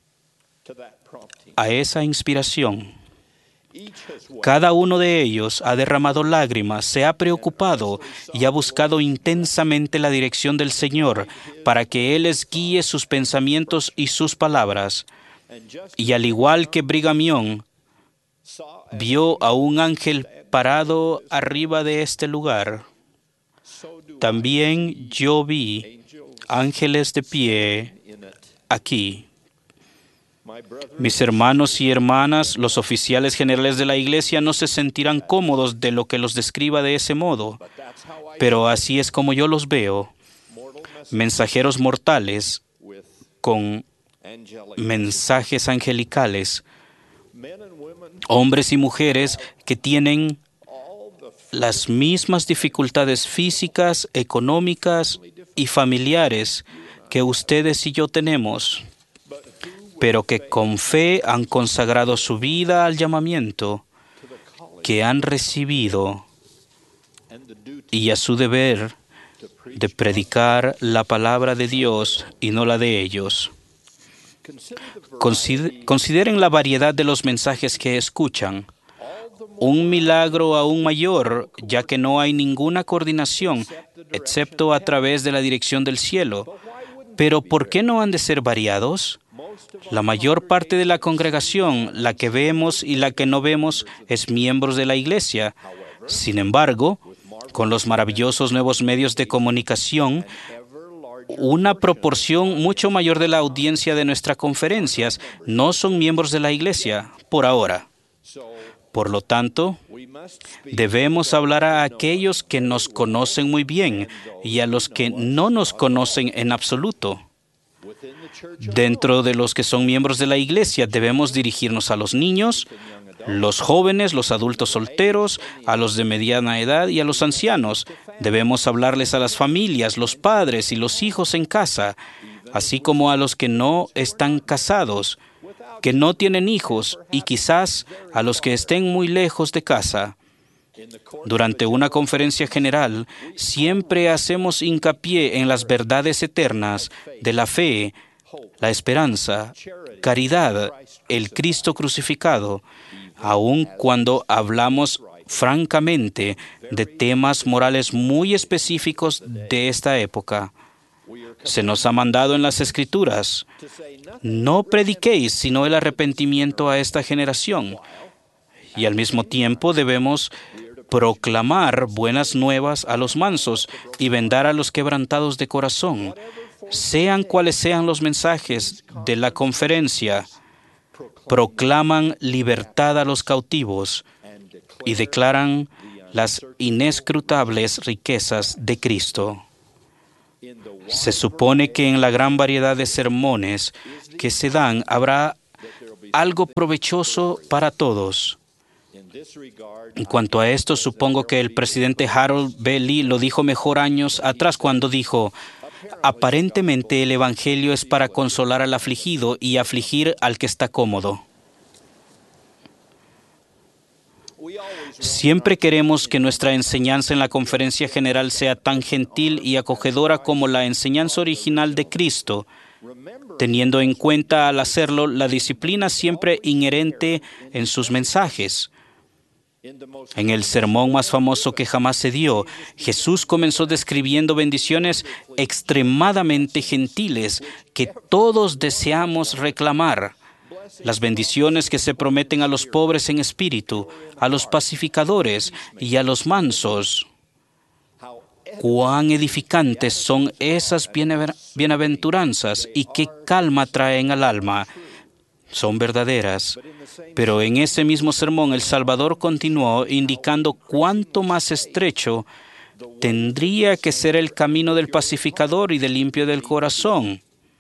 a esa inspiración. Cada uno de ellos ha derramado lágrimas, se ha preocupado y ha buscado intensamente la dirección del Señor para que Él les guíe sus pensamientos y sus palabras. Y al igual que Brigham Young vio a un ángel parado arriba de este lugar, también yo vi ángeles de pie aquí. Mis hermanos y hermanas, los oficiales generales de la iglesia no se sentirán cómodos de lo que los describa de ese modo, pero así es como yo los veo, mensajeros mortales con mensajes angelicales, hombres y mujeres que tienen las mismas dificultades físicas, económicas y familiares que ustedes y yo tenemos, pero que con fe han consagrado su vida al llamamiento que han recibido y a su deber de predicar la palabra de Dios y no la de ellos. Consideren la variedad de los mensajes que escuchan. Un milagro aún mayor, ya que no hay ninguna coordinación, excepto a través de la dirección del cielo. Pero ¿por qué no han de ser variados? La mayor parte de la congregación, la que vemos y la que no vemos, es miembros de la iglesia. Sin embargo, con los maravillosos nuevos medios de comunicación, una proporción mucho mayor de la audiencia de nuestras conferencias no son miembros de la iglesia, por ahora. Por lo tanto, debemos hablar a aquellos que nos conocen muy bien y a los que no nos conocen en absoluto. Dentro de los que son miembros de la iglesia, debemos dirigirnos a los niños, los jóvenes, los adultos solteros, a los de mediana edad y a los ancianos. Debemos hablarles a las familias, los padres y los hijos en casa, así como a los que no están casados, que no tienen hijos y quizás a los que estén muy lejos de casa. Durante una conferencia general, siempre hacemos hincapié en las verdades eternas de la fe, la esperanza, caridad, el Cristo crucificado, aun cuando hablamos francamente de temas morales muy específicos de esta época. Se nos ha mandado en las Escrituras: no prediquéis sino el arrepentimiento a esta generación. Y al mismo tiempo debemos proclamar buenas nuevas a los mansos y vendar a los quebrantados de corazón. Sean cuales sean los mensajes de la conferencia, proclaman libertad a los cautivos y declaran las inescrutables riquezas de Cristo. Se supone que en la gran variedad de sermones que se dan habrá algo provechoso para todos. En cuanto a esto, supongo que el presidente Harold B. Lee lo dijo mejor años atrás cuando dijo: aparentemente el Evangelio es para consolar al afligido y afligir al que está cómodo. Siempre queremos que nuestra enseñanza en la conferencia general sea tan gentil y acogedora como la enseñanza original de Cristo, teniendo en cuenta al hacerlo la disciplina siempre inherente en sus mensajes. En el sermón más famoso que jamás se dio, Jesús comenzó describiendo bendiciones extremadamente gentiles que todos deseamos reclamar. Las bendiciones que se prometen a los pobres en espíritu, a los pacificadores y a los mansos. Cuán edificantes son esas bienaventuranzas y qué calma traen al alma. Son verdaderas. Pero en ese mismo sermón el Salvador continuó indicando cuánto más estrecho tendría que ser el camino del pacificador y del limpio del corazón.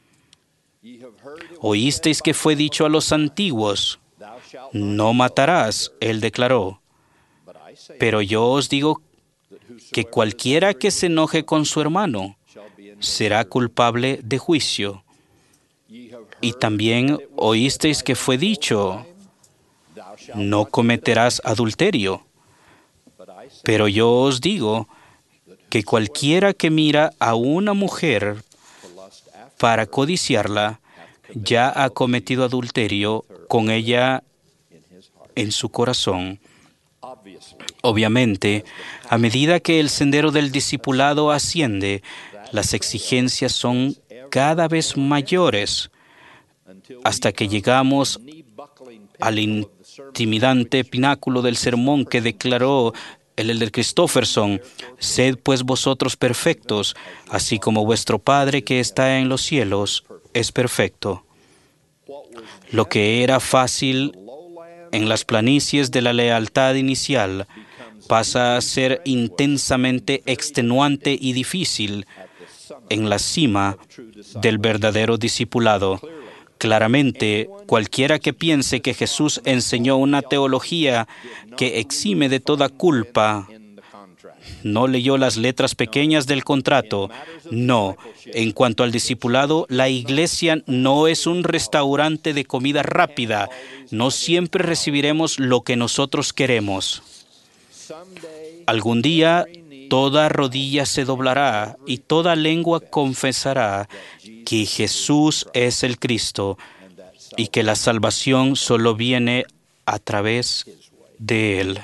Oísteis que fue dicho a los antiguos: no matarás, él declaró. Pero yo os digo que cualquiera que se enoje con su hermano será culpable de juicio. Y también oísteis que fue dicho: no cometerás adulterio. Pero yo os digo que cualquiera que mira a una mujer para codiciarla, ya ha cometido adulterio con ella en su corazón. Obviamente, a medida que el sendero del discipulado asciende, las exigencias son cada vez mayores, hasta que llegamos al intimidante pináculo del sermón que declaró el elder Christofferson: sed pues vosotros perfectos, así como vuestro Padre que está en los cielos es perfecto. Lo que era fácil en las planicies de la lealtad inicial pasa a ser intensamente extenuante y difícil en la cima del verdadero discipulado. Claramente, cualquiera que piense que Jesús enseñó una teología que exime de toda culpa, no leyó las letras pequeñas del contrato. No, en cuanto al discipulado, la iglesia no es un restaurante de comida rápida. No siempre recibiremos lo que nosotros queremos. Algún día, toda rodilla se doblará y toda lengua confesará que Jesús es el Cristo y que la salvación solo viene a través de Él.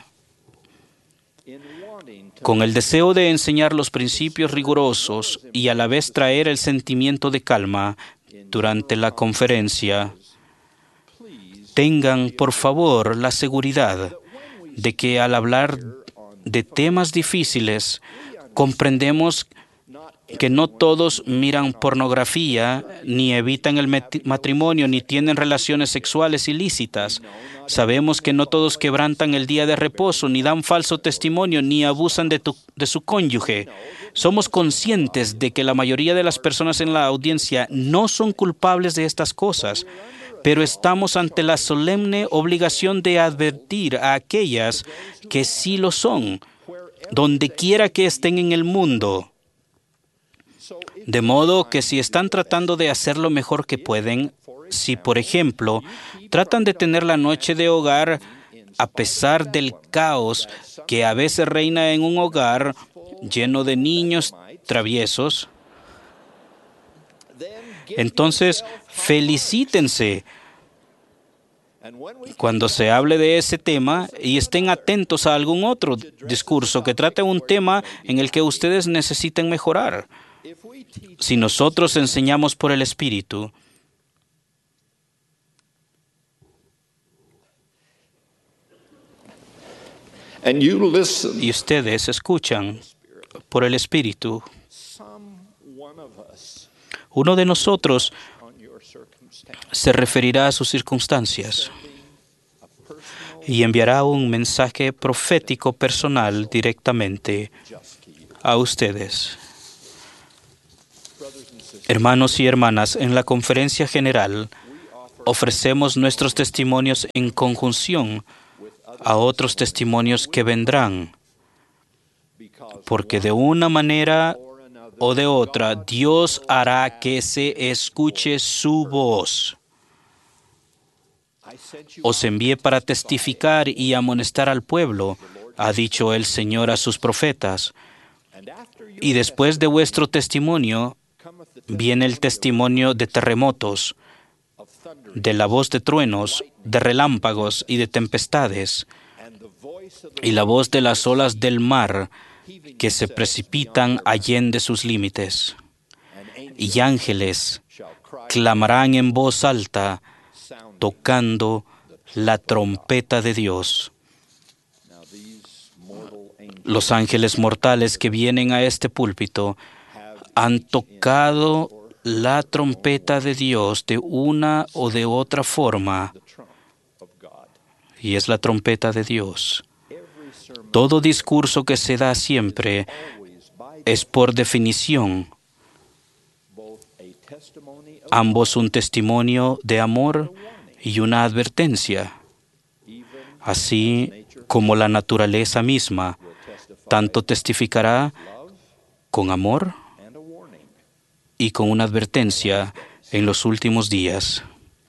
Con el deseo de enseñar los principios rigurosos y a la vez traer el sentimiento de calma durante la conferencia, tengan, por favor, la seguridad de que al hablar de temas difíciles, comprendemos que no todos miran pornografía, ni evitan el matrimonio, ni tienen relaciones sexuales ilícitas. Sabemos que no todos quebrantan el día de reposo, ni dan falso testimonio, ni abusan de, tu, de su cónyuge. Somos conscientes de que la mayoría de las personas en la audiencia no son culpables de estas cosas, pero estamos ante la solemne obligación de advertir a aquellas que sí lo son, donde quiera que estén en el mundo. De modo que si están tratando de hacer lo mejor que pueden, si, por ejemplo, tratan de tener la noche de hogar a pesar del caos que a veces reina en un hogar lleno de niños traviesos, entonces felicítense cuando se hable de ese tema y estén atentos a algún otro discurso que trate un tema en el que ustedes necesiten mejorar. Si nosotros enseñamos por el Espíritu, And you listen. Y ustedes escuchan por el Espíritu. Uno de nosotros se referirá a sus circunstancias y enviará un mensaje profético personal directamente a ustedes. Hermanos y hermanas, en la conferencia general ofrecemos nuestros testimonios en conjunción a otros testimonios que vendrán, porque de una manera o de otra Dios hará que se escuche su voz. Os envié para testificar y amonestar al pueblo, ha dicho el Señor a sus profetas. Y después de vuestro testimonio viene el testimonio de terremotos, de la voz de truenos, de relámpagos y de tempestades, y la voz de las olas del mar que se precipitan allende sus límites. Y ángeles clamarán en voz alta, tocando la trompeta de Dios. Los ángeles mortales que vienen a este púlpito han tocado la trompeta de Dios de una o de otra forma, y es la trompeta de Dios. Todo discurso que se da siempre es por definición ambos un testimonio de amor y una advertencia, así como la naturaleza misma tanto testificará con amor y con una advertencia en los últimos días.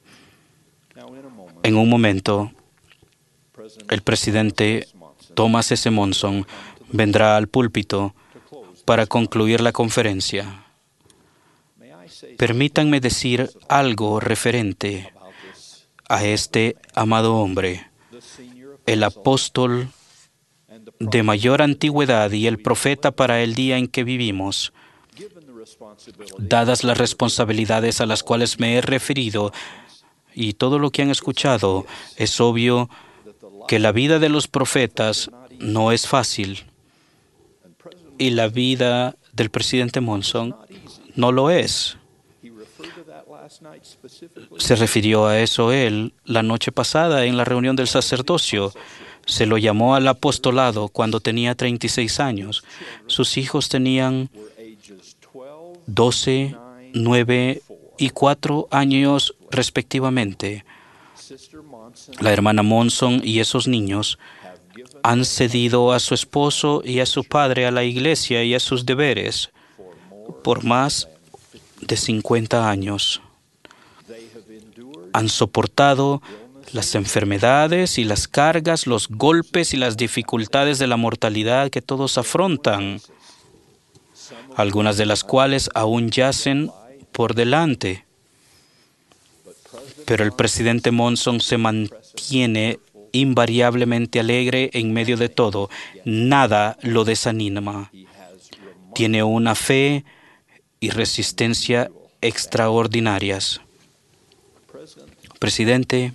En un momento, el presidente Thomas S. Monson vendrá al púlpito para concluir la conferencia. Permítanme decir algo referente a este amado hombre, el apóstol de mayor antigüedad y el profeta para el día en que vivimos. Dadas las responsabilidades a las cuales me he referido y todo lo que han escuchado, es obvio que la vida de los profetas no es fácil, y la vida del presidente Monson no lo es. Se refirió a eso él la noche pasada en la reunión del sacerdocio. Se lo llamó al apostolado cuando tenía treinta y seis años. Sus hijos tenían doce, nueve y cuatro años respectivamente. La hermana Monson y esos niños han cedido a su esposo y a su padre a la iglesia y a sus deberes por más de cincuenta años. Han soportado las enfermedades y las cargas, los golpes y las dificultades de la mortalidad que todos afrontan, algunas de las cuales aún yacen por delante. Pero el presidente Monson se mantiene invariablemente alegre en medio de todo. Nada lo desanima. Tiene una fe y resistencia extraordinarias. Presidente,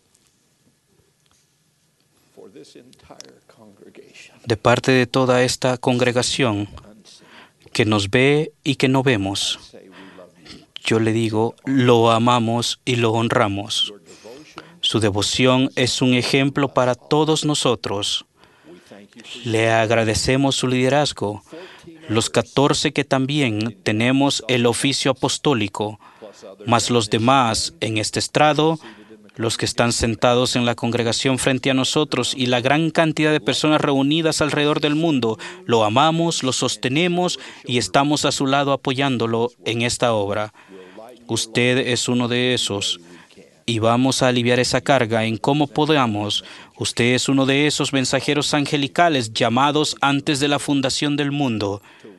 de parte de toda esta congregación que nos ve y que no vemos, yo le digo, lo amamos y lo honramos. Su devoción es un ejemplo para todos nosotros. Le agradecemos su liderazgo. Los catorce que también tenemos el oficio apostólico, más los demás en este estrado, los que están sentados en la congregación frente a nosotros y la gran cantidad de personas reunidas alrededor del mundo, lo amamos, lo sostenemos y estamos a su lado apoyándolo en esta obra. Usted es uno de esos y vamos a aliviar esa carga en cómo podamos. Usted es uno de esos mensajeros angelicales llamados antes de la fundación del mundo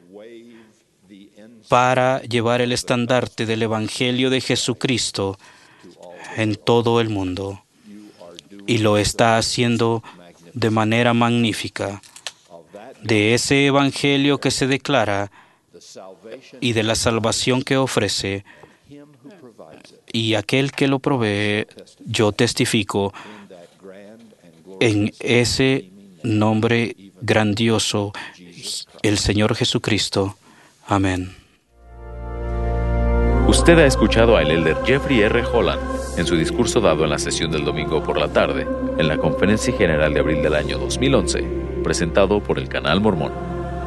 para llevar el estandarte del Evangelio de Jesucristo en todo el mundo. Y lo está haciendo de manera magnífica. De ese Evangelio que se declara y de la salvación que ofrece, y aquel que lo provee, yo testifico en ese nombre grandioso, el Señor Jesucristo. Amén. Usted ha escuchado al elder Jeffrey R. Holland en su discurso dado en la sesión del domingo por la tarde, en la Conferencia General de abril del año dos mil once, presentado por el Canal Mormón.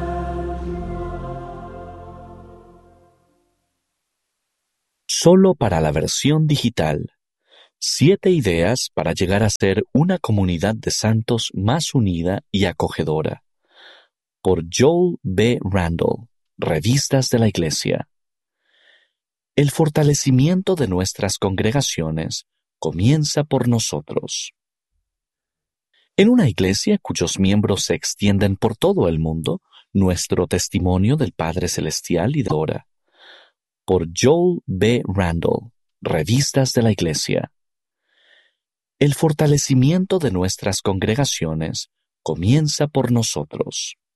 Solo para la versión digital. Siete ideas para llegar a ser una comunidad de santos más unida y acogedora. Por Joel B. Randall, Revistas de la Iglesia. El fortalecimiento de nuestras congregaciones comienza por nosotros. En una iglesia cuyos miembros se extienden por todo el mundo, nuestro testimonio del Padre Celestial y de Dora. Por Joel B. Randall, Revistas de la Iglesia. El fortalecimiento de nuestras congregaciones comienza por nosotros.